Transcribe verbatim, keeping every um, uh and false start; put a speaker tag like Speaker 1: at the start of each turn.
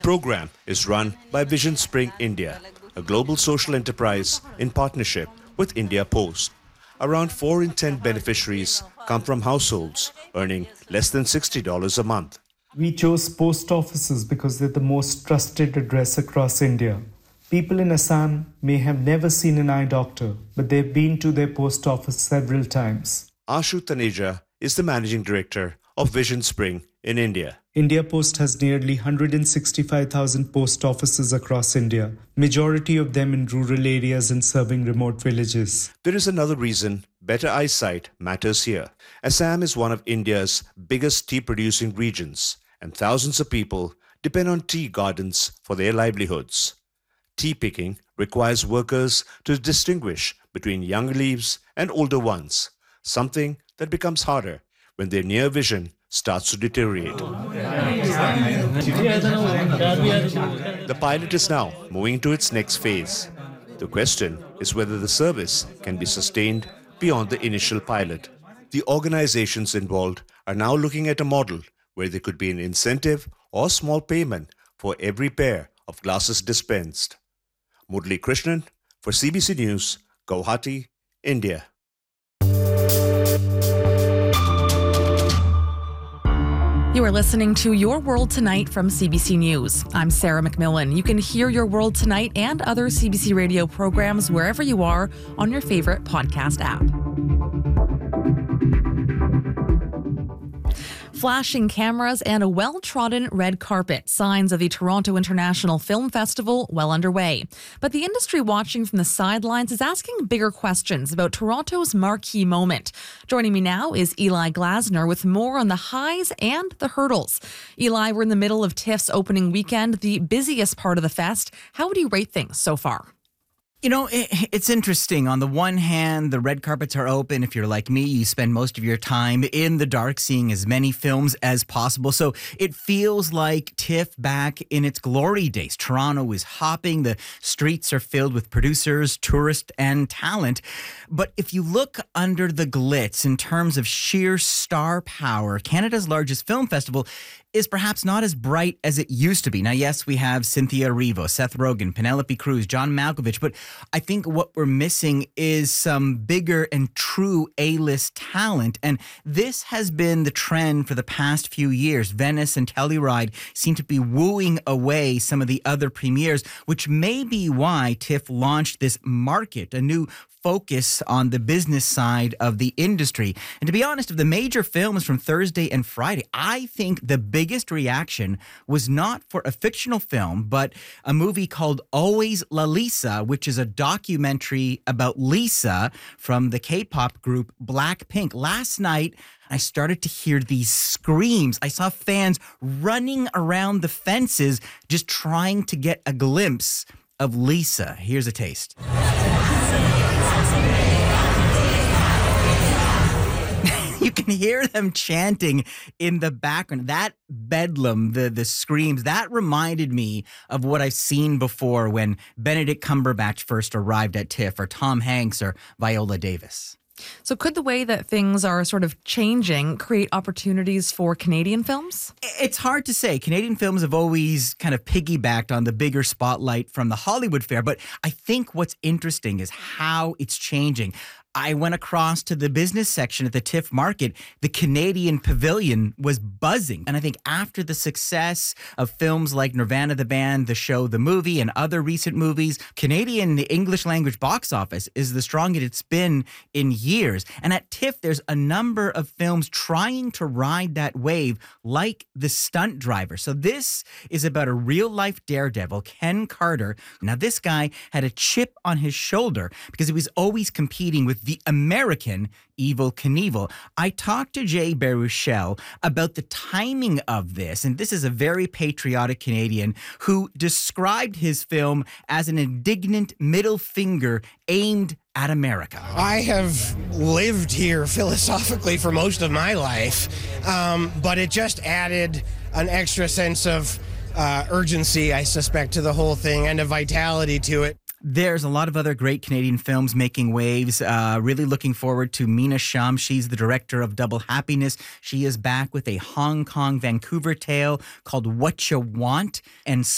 Speaker 1: Program is run by Vision Spring India, a global social enterprise in partnership with India Post. Around four in ten beneficiaries come from households earning less than sixty dollars a month.
Speaker 2: We chose post offices because they're the most trusted address across India. People in Assam may have never seen an eye doctor, but they've been to their post office several times.
Speaker 1: Ashu Taneja is the managing director of Vision Spring in India.
Speaker 2: India Post has nearly one hundred sixty-five thousand post offices across India, majority of them in rural areas and serving remote villages.
Speaker 1: There is another reason better eyesight matters here. Assam is one of India's biggest tea-producing regions, and thousands of people depend on tea gardens for their livelihoods. Tea picking requires workers to distinguish between younger leaves and older ones, something that becomes harder when their near vision starts to deteriorate. The pilot is now moving to its next phase. The question is whether the service can be sustained beyond the initial pilot. The organizations involved are now looking at a model where there could be an incentive or small payment for every pair of glasses dispensed. Murli Krishnan for C B C News, Guwahati, India.
Speaker 3: You are listening to Your World Tonight from C B C News. I'm Sarah McMillan. You can hear Your World Tonight and other C B C radio programs wherever you are on your favorite podcast app. Flashing cameras and a well-trodden red carpet, signs of the Toronto International Film Festival well underway. But the industry watching from the sidelines is asking bigger questions about Toronto's marquee moment. Joining me now is Eli Glasner with more on the highs and the hurdles. Eli, we're in the middle of TIFF's opening weekend, the busiest part of the fest. How would you rate things so far?
Speaker 4: You know, it, it's interesting. On the one hand, the red carpets are open. If you're like me, you spend most of your time in the dark seeing as many films as possible. So it feels like TIFF back in its glory days. Toronto is hopping. The streets are filled with producers, tourists, and talent. But if you look under the glitz in terms of sheer star power, Canada's largest film festival is perhaps not as bright as it used to be. Now, yes, we have Cynthia Erivo, Seth Rogen, Penelope Cruz, John Malkovich, but I think what we're missing is some bigger and true A-list talent. And this has been the trend for the past few years. Venice and Telluride seem to be wooing away some of the other premieres, which may be why TIFF launched this market, a new focus on the business side of the industry. And to be honest, of the major films from Thursday and Friday, I think the biggest reaction was not for a fictional film, but a movie called Always La Lisa, which is a documentary about Lisa from the K-pop group Blackpink. Last night, I started to hear these screams. I saw fans running around the fences just trying to get a glimpse of Lisa. Here's a taste. You can hear them chanting in the background. That bedlam, the, the screams, that reminded me of what I've seen before when Benedict Cumberbatch first arrived at TIFF, or Tom Hanks, or Viola Davis.
Speaker 3: So could the way that things are sort of changing create opportunities for Canadian films?
Speaker 4: It's hard to say. Canadian films have always kind of piggybacked on the bigger spotlight from the Hollywood fair, but I think what's interesting is how it's changing. I went across to the business section at the TIFF market. The Canadian pavilion was buzzing. And I think after the success of films like Nirvana the Band, The Show, The Movie, and other recent movies, Canadian English language box office is the strongest it's been in years. And at TIFF, there's a number of films trying to ride that wave, like The Stunt Driver. So this is about a real-life daredevil, Ken Carter. Now, this guy had a chip on his shoulder because he was always competing with the American Evel Knievel. I talked to Jay Baruchel about the timing of this, and this is a very patriotic Canadian who described his film as an indignant middle finger aimed at America.
Speaker 5: I have lived here philosophically for most of my life, um, but it just added an extra sense of uh, urgency, I suspect, to the whole thing, and a vitality to it.
Speaker 4: There's a lot of other great Canadian films making waves. Uh, really looking forward to Mina Sham. She's the director of Double Happiness. She is back with a Hong Kong, Vancouver tale called What You Want. And